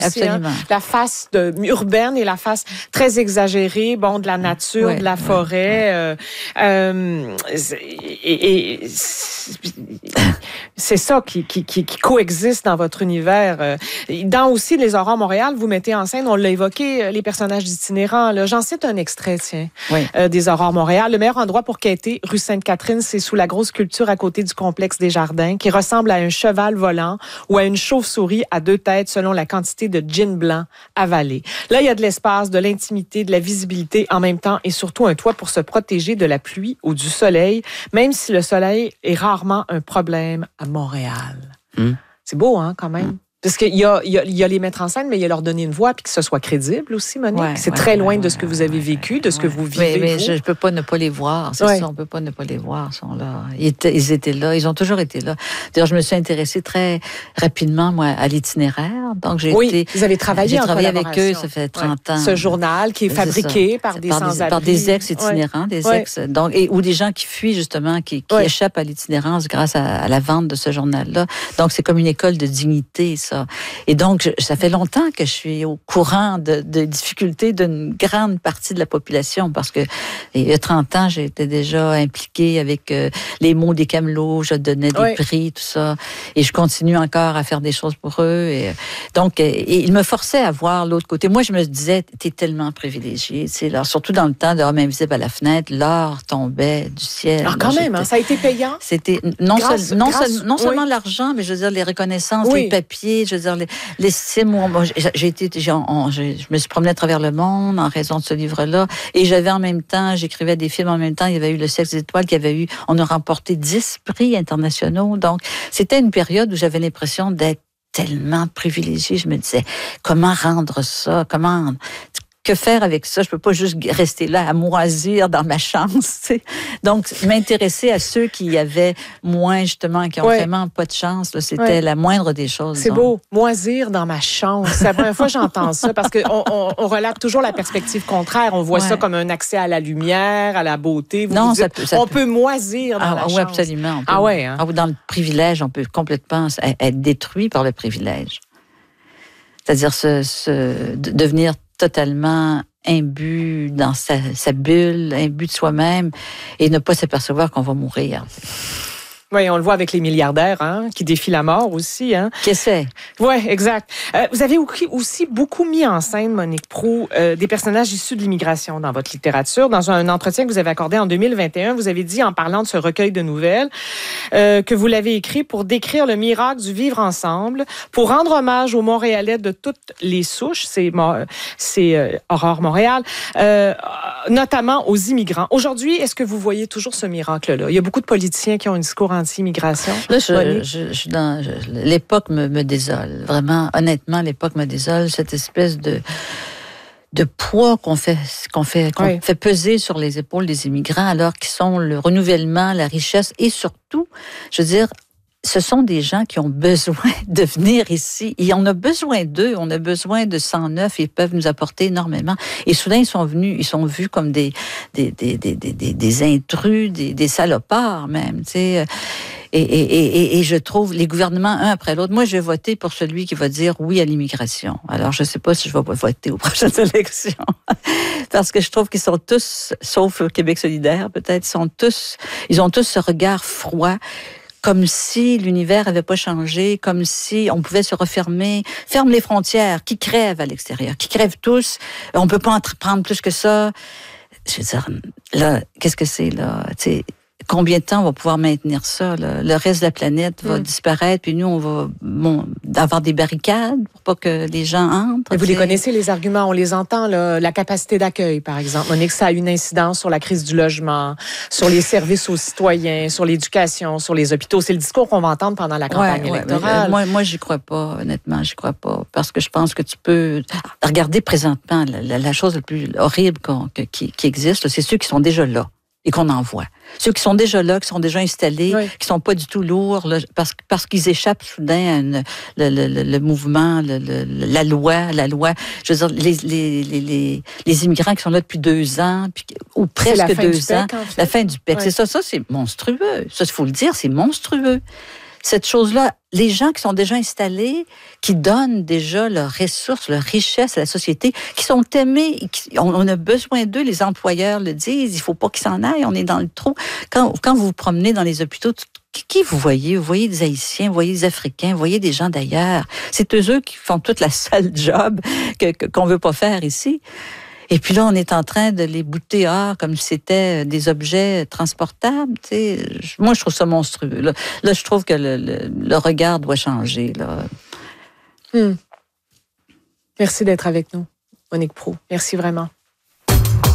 aussi. Hein? La face urbaine et la face très exagérée, de la nature, de la forêt. C'est ça qui coexiste dans votre univers. Dans aussi Les Aurores Montréal, vous mettez en scène, on l'a évoqué, les personnages itinérants. Là. J'en cite un extrait, des Aurores Montréal. Le meilleur endroit pour quêter, rue Sainte-Catherine, c'est sous la grosse sculpture à côté du complexe des Jardins, qui ressemble à un cheval volant ou à une chauve-souris à 2 têtes selon la quantité de gin blanc avalé. Là, il y a de l'espace, de l'intimité, de la visibilité en même temps et surtout un toit pour se protéger de la pluie ou du soleil, même si le soleil est rarement un problème à Montréal. C'est beau, hein, quand même? Parce qu'il y a les mettre en scène, mais il y a leur donner une voix puis que ce soit crédible aussi, Monique. C'est très loin de ce que vous avez vécu, de ce que vous vivez. Mais je ne peux pas ne pas les voir. C'est ça, on ne peut pas ne pas les voir. Ils sont là. Ils étaient là. Ils ont toujours été là. D'ailleurs, je me suis intéressée très rapidement, moi, à l'itinéraire. Donc, vous avez travaillé en collaboration. Avec eux, ça fait 30 ans. Ce journal qui est fabriqué par des sans-abri. Par des ex-itinérants, ou des gens qui fuient, justement, qui échappent à l'itinérance grâce à la vente de ce journal-là. Donc, c'est comme une école de dignité, ça. Et donc, ça fait longtemps que je suis au courant de difficultés d'une grande partie de la population parce que il y a 30 ans, j'étais déjà impliquée avec les mots des Camelots, je donnais des prix, tout ça. Et je continue encore à faire des choses pour eux. Et donc, ils me forçaient à voir l'autre côté. Moi, je me disais, t'es tellement privilégié. Là, surtout dans le temps de Homme invisible à la fenêtre, l'or tombait du ciel. Alors quand même, ça a été payant? C'était non seulement l'argent, mais je veux dire les reconnaissances, les papiers, je veux dire, je me suis promenée à travers le monde en raison de ce livre-là. Et j'avais en même temps, j'écrivais des films en même temps. Il y avait eu Le Sexe des étoiles on a remporté 10 prix internationaux. Donc, c'était une période où j'avais l'impression d'être tellement privilégiée. Je me disais, comment rendre ça? Que faire avec ça? Je peux pas juste rester là à moisir dans ma chance. T'sais. Donc, m'intéresser à ceux qui avaient moins, justement, qui ont vraiment pas de chance, là, c'était la moindre des choses. C'est beau, moisir dans ma chance. C'est la première fois que j'entends ça, parce qu'on relate toujours la perspective contraire. On voit ça comme un accès à la lumière, à la beauté. On peut moisir dans la chance. Oui, absolument. Dans le privilège, on peut complètement être détruit par le privilège. C'est-à-dire devenir totalement imbu dans sa bulle, imbu de soi-même et ne pas s'apercevoir qu'on va mourir. Oui, on le voit avec les milliardaires, qui défient la mort aussi. Qu'est-ce que c'est? Oui, exact. Vous avez aussi beaucoup mis en scène, Monique Proulx, des personnages issus de l'immigration dans votre littérature. Dans un entretien que vous avez accordé en 2021, vous avez dit, en parlant de ce recueil de nouvelles, que vous l'avez écrit pour décrire le miracle du vivre ensemble, pour rendre hommage aux Montréalais de toutes les souches, c'est Aurores Montréal, notamment aux immigrants. Aujourd'hui, est-ce que vous voyez toujours ce miracle-là? Il y a beaucoup de politiciens qui ont un discours anti-immigration. Là, l'époque me désole. Vraiment, honnêtement, l'époque me désole. Cette espèce de poids qu'on fait peser sur les épaules des immigrants, alors qu'ils sont le renouvellement, la richesse et surtout, je veux dire, ce sont des gens qui ont besoin de venir ici. Et on a besoin d'eux. On a besoin de sang neuf. Ils peuvent nous apporter énormément. Et soudain, ils sont vus comme des intrus, des salopards même, tu sais. Et je trouve les gouvernements, un après l'autre, moi, je vais voter pour celui qui va dire oui à l'immigration. Alors, je ne sais pas si je vais voter aux prochaines élections. Parce que je trouve qu'ils sont tous, sauf le Québec solidaire, peut-être, ils ont tous ce regard froid, comme si l'univers n'avait pas changé, comme si on pouvait se refermer. Ferme les frontières, qui crèvent à l'extérieur, qui crèvent tous. On ne peut pas en prendre plus que ça. Je veux dire, là, qu'est-ce que c'est, là? Tu sais, combien de temps on va pouvoir maintenir ça, là? Le reste de la planète va disparaître, puis nous, on va avoir des barricades pour pas que les gens entrent. Et vous les connaissez, les arguments, on les entend, là, la capacité d'accueil, par exemple. Monique, ça a une incidence sur la crise du logement, sur les services aux citoyens, sur l'éducation, sur les hôpitaux. C'est le discours qu'on va entendre pendant la campagne électorale. Moi, j'y crois pas, honnêtement, j'y crois pas. Parce que je pense que tu peux regarder présentement la chose la plus horrible qui existe, c'est ceux qui sont déjà là et qu'on envoie. Ceux qui sont déjà là, qui sont déjà installés, qui sont pas du tout lourds, là, parce qu'ils échappent soudain à le mouvement, la loi. Je veux dire, les immigrants qui sont là depuis 2 ans, ou presque 2 ans, la fin du PEC. C'est ça, c'est monstrueux. Ça, il faut le dire, c'est monstrueux. cette chose-là, les gens qui sont déjà installés, qui donnent déjà leurs ressources, leurs richesses à la société, qui sont aimés, on a besoin d'eux, les employeurs le disent, il faut pas qu'ils s'en aillent, on est dans le trou. Quand vous vous promenez dans les hôpitaux, qui vous voyez? Vous voyez des Haïtiens, vous voyez des Africains, vous voyez des gens d'ailleurs. C'est eux qui font toute la sale job qu'on veut pas faire ici. Et puis là, on est en train de les bouter comme si c'était des objets transportables. Tu sais. Moi, je trouve ça monstrueux. Là, je trouve que le regard doit changer. Là. Merci d'être avec nous, Monique Proulx. Merci vraiment.